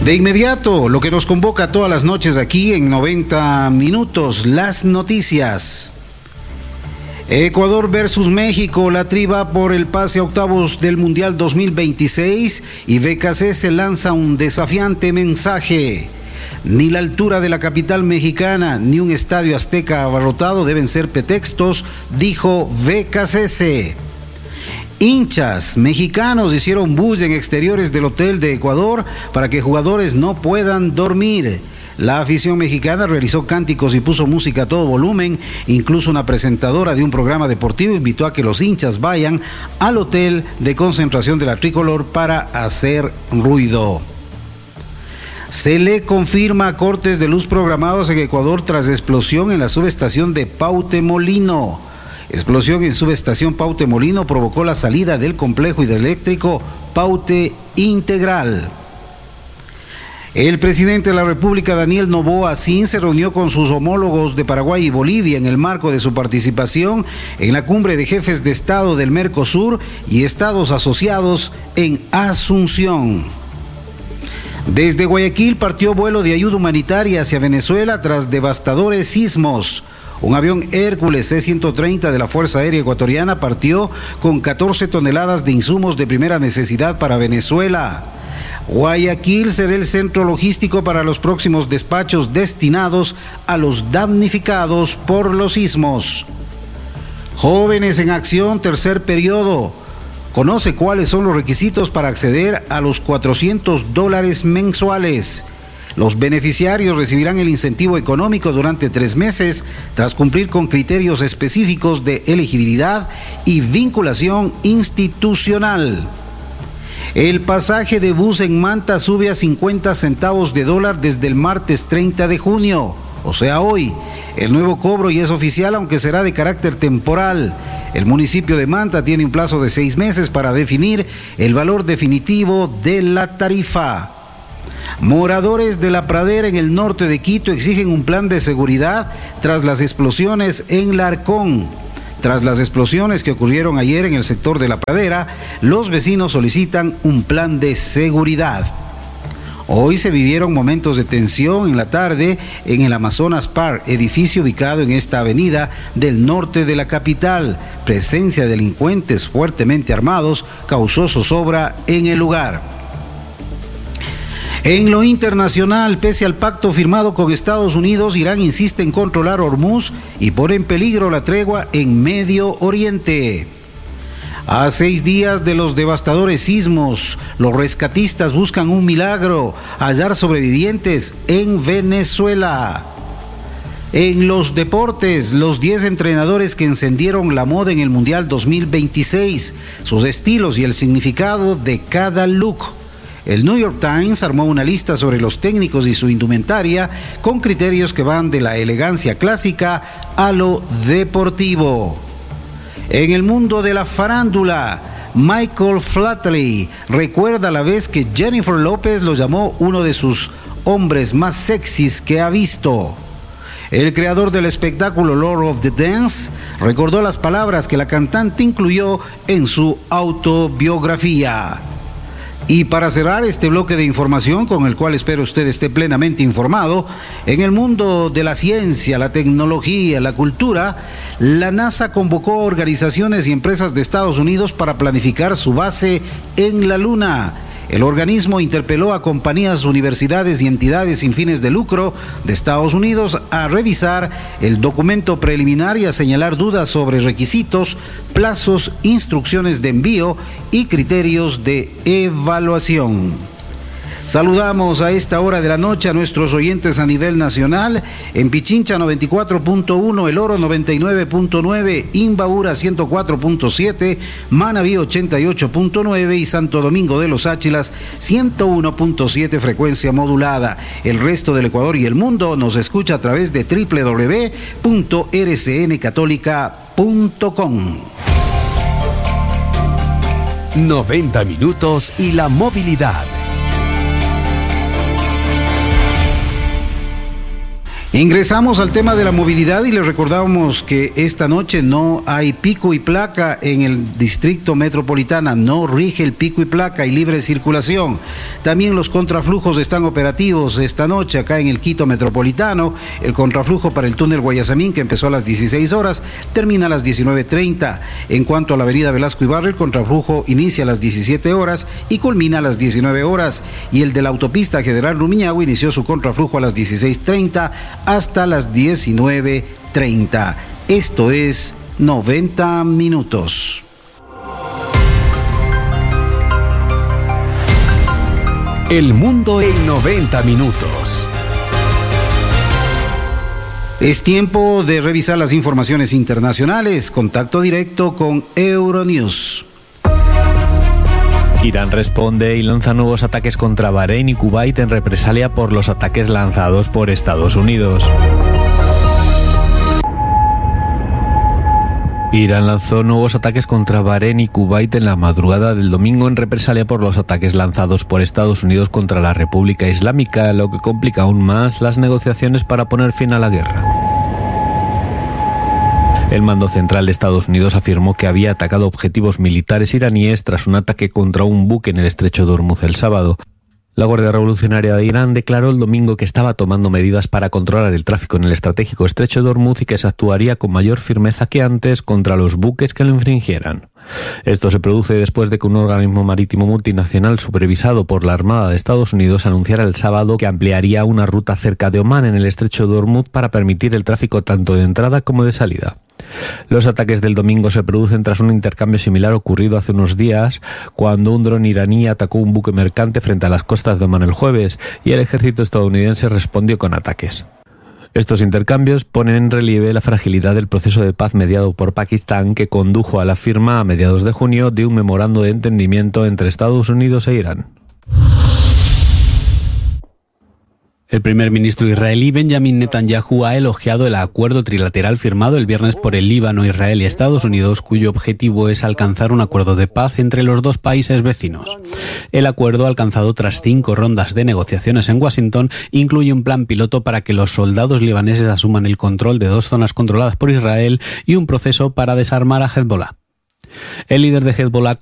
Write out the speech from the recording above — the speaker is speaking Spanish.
De inmediato, lo que nos convoca todas las noches aquí en 90 minutos, las noticias. Ecuador versus México, la triba por el pase a octavos del Mundial 2026 y BKC se lanza un desafiante mensaje. Ni la altura de la capital mexicana ni un estadio azteca abarrotado deben ser pretextos, dijo BKCC. Hinchas mexicanos hicieron bulla en exteriores del hotel de Ecuador para que jugadores no puedan dormir. La afición mexicana realizó cánticos y puso música a todo volumen. Incluso una presentadora de un programa deportivo invitó a que los hinchas vayan al hotel de concentración de la tricolor para hacer ruido. Se le confirma cortes de luz programados en Ecuador tras explosión en la subestación de Pautemolino. Explosión en subestación Pautemolino provocó la salida del complejo hidroeléctrico Paute Integral. El presidente de la República, Daniel Noboa Sin, se reunió con sus homólogos de Paraguay y Bolivia en el marco de su participación en la cumbre de jefes de Estado del Mercosur y estados asociados en Asunción. Desde Guayaquil partió vuelo de ayuda humanitaria hacia Venezuela tras devastadores sismos. Un avión Hércules C-130 de la Fuerza Aérea Ecuatoriana partió con 14 toneladas de insumos de primera necesidad para Venezuela. Guayaquil será el centro logístico para los próximos despachos destinados a los damnificados por los sismos. Jóvenes en Acción, tercer periodo. Conoce cuáles son los requisitos para acceder a los $400 mensuales. Los beneficiarios recibirán el incentivo económico durante 3 meses tras cumplir con criterios específicos de elegibilidad y vinculación institucional. El pasaje de bus en Manta sube a 50 centavos de dólar desde el martes 30 de junio, o sea hoy. El nuevo cobro ya es oficial, aunque será de carácter temporal. El municipio de Manta tiene un plazo de 6 meses para definir el valor definitivo de la tarifa. Moradores de La Pradera en el norte de Quito exigen un plan de seguridad tras las explosiones en Larcón. Tras las explosiones que ocurrieron ayer en el sector de La Pradera, los vecinos solicitan un plan de seguridad. Hoy se vivieron momentos de tensión en la tarde en el Amazonas Park, edificio ubicado en esta avenida del norte de la capital. Presencia de delincuentes fuertemente armados causó zozobra en el lugar. En lo internacional, pese al pacto firmado con Estados Unidos, Irán insiste en controlar Hormuz y pone en peligro la tregua en Medio Oriente. A 6 días de los devastadores sismos, los rescatistas buscan un milagro: hallar sobrevivientes en Venezuela. En los deportes, los 10 entrenadores que encendieron la moda en el Mundial 2026, sus estilos y el significado de cada look. El New York Times armó una lista sobre los técnicos y su indumentaria con criterios que van de la elegancia clásica a lo deportivo. En el mundo de la farándula, Michael Flatley recuerda la vez que Jennifer López lo llamó uno de sus hombres más sexys que ha visto. El creador del espectáculo Lord of the Dance recordó las palabras que la cantante incluyó en su autobiografía. Y para cerrar este bloque de información, con el cual espero usted esté plenamente informado, en el mundo de la ciencia, la tecnología, la cultura, la NASA convocó a organizaciones y empresas de Estados Unidos para planificar su base en la Luna. El organismo interpeló a compañías, universidades y entidades sin fines de lucro de Estados Unidos a revisar el documento preliminar y a señalar dudas sobre requisitos, plazos, instrucciones de envío y criterios de evaluación. Saludamos a esta hora de la noche a nuestros oyentes a nivel nacional. En Pichincha 94.1, El Oro 99.9, Imbabura 104.7, Manabí 88.9 y Santo Domingo de los Áchilas 101.7 frecuencia modulada. El resto del Ecuador y el mundo nos escucha a través de www.rcncatólica.com. 90 minutos y la movilidad. Ingresamos al tema de la movilidad y les recordamos que esta noche no hay pico y placa en el distrito metropolitana, no rige el pico y placa y libre circulación. También los contraflujos están operativos esta noche acá en el Quito metropolitano. El contraflujo para el túnel Guayasamín, que empezó a las 16 horas, termina a las 19:30. En cuanto a la avenida Velasco Ibarra, el contraflujo inicia a las 17 horas y culmina a las 19 horas. Y el de la autopista General Rumiñahui inició su contraflujo a las 16:30 hasta las 19:30. Esto es 90 minutos. El mundo en 90 minutos. Es tiempo de revisar las informaciones internacionales. Contacto directo con Euronews. Irán responde y lanza nuevos ataques contra Bahrein y Kuwait en represalia por los ataques lanzados por Estados Unidos. Irán lanzó nuevos ataques contra Bahrein y Kuwait en la madrugada del domingo en represalia por los ataques lanzados por Estados Unidos contra la República Islámica, lo que complica aún más las negociaciones para poner fin a la guerra. El mando central de Estados Unidos afirmó que había atacado objetivos militares iraníes tras un ataque contra un buque en el estrecho de Hormuz el sábado. La Guardia Revolucionaria de Irán declaró el domingo que estaba tomando medidas para controlar el tráfico en el estratégico estrecho de Hormuz y que se actuaría con mayor firmeza que antes contra los buques que lo infringieran. Esto se produce después de que un organismo marítimo multinacional supervisado por la Armada de Estados Unidos anunciara el sábado que ampliaría una ruta cerca de Omán en el estrecho de Hormuz para permitir el tráfico tanto de entrada como de salida. Los ataques del domingo se producen tras un intercambio similar ocurrido hace unos días, cuando un dron iraní atacó un buque mercante frente a las costas de Omán el jueves y el ejército estadounidense respondió con ataques. Estos intercambios ponen en relieve la fragilidad del proceso de paz mediado por Pakistán, que condujo a la firma a mediados de junio de un memorando de entendimiento entre Estados Unidos e Irán. El primer ministro israelí Benjamin Netanyahu ha elogiado el acuerdo trilateral firmado el viernes por el Líbano, Israel y Estados Unidos, cuyo objetivo es alcanzar un acuerdo de paz entre los dos países vecinos. El acuerdo, alcanzado tras 5 rondas de negociaciones en Washington, incluye un plan piloto para que los soldados libaneses asuman el control de 2 zonas controladas por Israel y un proceso para desarmar a Hezbollah. El líder de Hezbollah